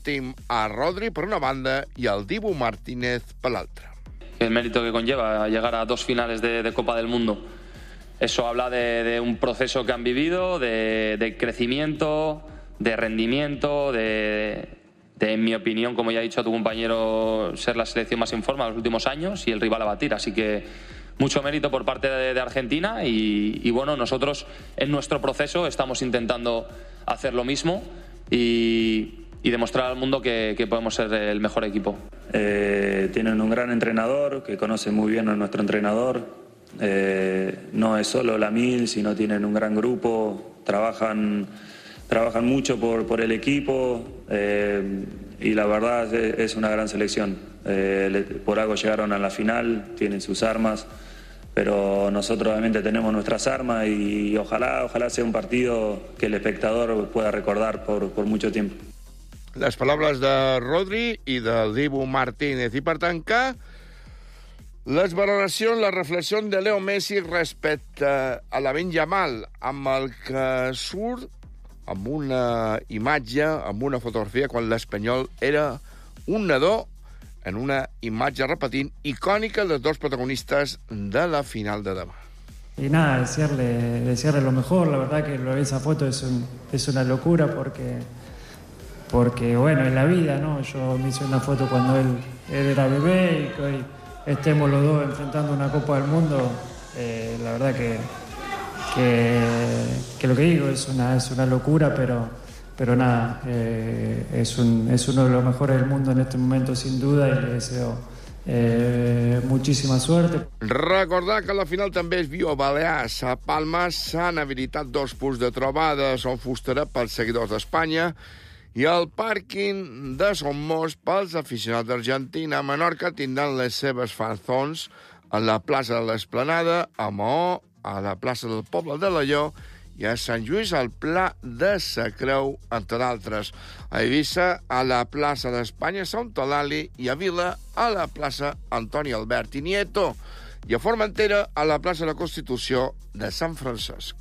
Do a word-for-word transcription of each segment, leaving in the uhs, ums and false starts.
sentim a Rodri per una banda i al Dibu Martínez per l'altra. El mérito que conlleva llegar a dos finales de, de Copa del Mundo. Eso habla de, de un proceso que han vivido, de, de crecimiento, de rendimiento, de, de, en mi opinión, como ya ha dicho a tu compañero, ser la selección más en forma de los últimos años y el rival a batir. Así que mucho mérito por parte de, de Argentina y, y bueno, nosotros en nuestro proceso estamos intentando hacer lo mismo y, y demostrar al mundo que, que podemos ser el mejor equipo. Eh, tienen un gran entrenador que conoce muy bien a nuestro entrenador. Eh, no es solo la Mil, sino tienen un gran grupo, trabajan, trabajan mucho por, por el equipo eh, y la verdad es, es una gran selección. Eh, le, por algo llegaron a la final, tienen sus armas, pero nosotros obviamente tenemos nuestras armas y, y ojalá, ojalá sea un partido que el espectador pueda recordar por, por mucho tiempo. Les paraules de Rodri i del Dibu Martínez. I per tancar, les valoracions, les reflexions de Leo Messi respecte a Lamine Yamal, amb el que surt amb una imatge, amb una fotografia, quan l'Espanyol era un nadó, en una imatge repetint, icònica dels dos protagonistes de la final de demà. Y nada, desearle, desearle lo mejor. La verdad que lo de esa foto es, un, es una locura porque, porque, bueno, en la vida, ¿no? Yo me hice una foto cuando él, él era bebé y que hoy estemos los dos enfrentando una Copa del Mundo. Eh, la verdad que, que, que lo que digo es una, es una locura, pero, pero nada, eh, es, un, es uno de los mejores del mundo en este momento, sin duda, y le deseo Eh, moltíssima suerte. Recordar que la final també es viu a Balears. A Palma s'han habilitat dos punts de trobada, Son Fustera pels seguidors d'Espanya i el pàrquing de Somos pels aficionats d'Argentina. A Menorca tindran les seves fanzones a la plaça de l'Esplanada, a Maó, a la plaça del Poble de Lleió i a Sant Lluís al Pla de Sa Creu, entre d'altres. A Eivissa, a la plaça d'Espanya, Sant Eulàlia, i a Vila, a la plaça Antoni Albert i Nieto, i a Formentera, a la plaça de la Constitució de Sant Francesc.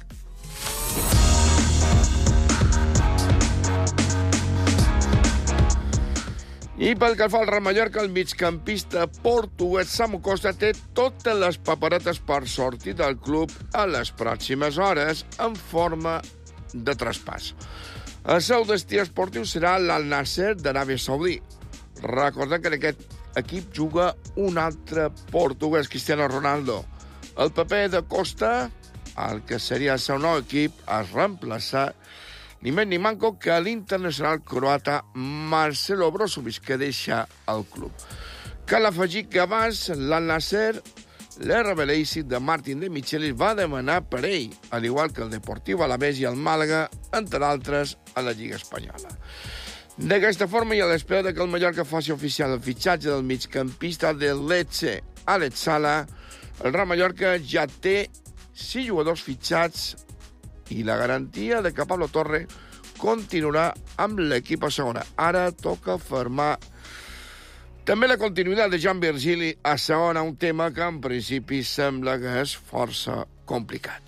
I pel que fa al Real Mallorca, el migcampista portuguès Samu Costa té totes les paperetes per sortir del club a les pròximes hores en forma de traspàs. El seu destí esportiu serà l'Al Nasser d'Aràbia Saudí. Recordem que en aquest equip juga un altre portuguès, Cristiano Ronaldo. El paper de Costa, el que seria el seu nou equip, es reemplaçar ni més ni manco que l'internacional croata Marcelo Brozovic, que deixa el club. Cal afegir que abans l'Al Nasser, l'R B Leipzig de Martin de Michelis, va demanar per ell, al igual que el Deportiu Alavés i el Màlaga, entre d'altres, a la Lliga Espanyola. D'aquesta forma, i a l'espera que el Mallorca faci oficial el fitxatge del migcampista del Lecce, Alex Sala, el Real Mallorca ja té sis jugadors fitxats i la garantia de que Pablo Torre continuarà amb l'equip a segona. Ara toca firmar també la continuïtat de Jean Virgili a segona, un tema que en principi sembla que és força complicat.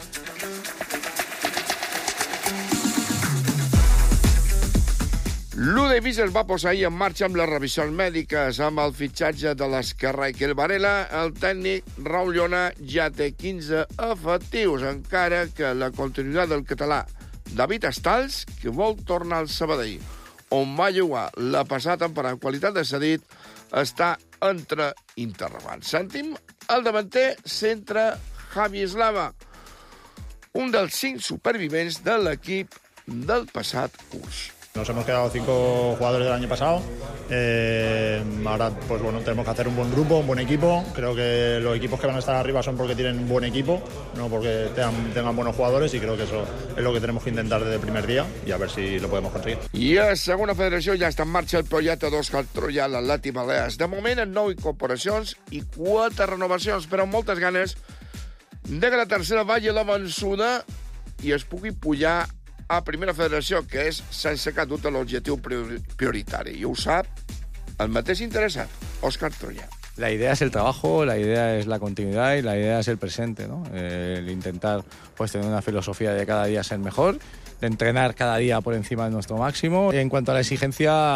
L'U Davis es va posar ahir en marxa amb les revisions mèdiques. Amb el fitxatge de l'Esquerra i el Varela, el tècnic Raúl Llona ja té quinze efectius, encara que la continuïtat del català David Estals, que vol tornar al Sabadell, on va jugar la passada temporada en qualitat de cedit, està entre interrogants. Sentim el davanter centre Javi Eslava, un dels cinc supervivents de l'equip del passat curs. Nos hemos quedado cinco jugadores del año pasado. Eh, ahora, pues bueno, tenemos que hacer un buen grupo, un buen equipo. Creo que los equipos que van a estar arriba son porque tienen un buen equipo, no porque tengan, tengan buenos jugadores, y creo que eso es lo que tenemos que intentar desde el primer día y a ver si lo podemos conseguir. I a segona federació ja està en marxa el projecte d'Òscar Troyà a l'Atlètic Balears. De moment, en nou incorporacions i quatre renovacions, però amb moltes ganes de que la tercera vagi a la vençuda i es pugui pujar a Primera Federació, que és, sense cap dubte, l'objectiu prioritari. I ho sap el mateix interessat, Òscar Troyà. La idea es el trabajo, la idea es la continuidad y la idea es el presente, ¿no? El intentar pues tener una filosofía de cada día ser mejor, de entrenar cada día por encima de nuestro máximo. En cuanto a la exigencia,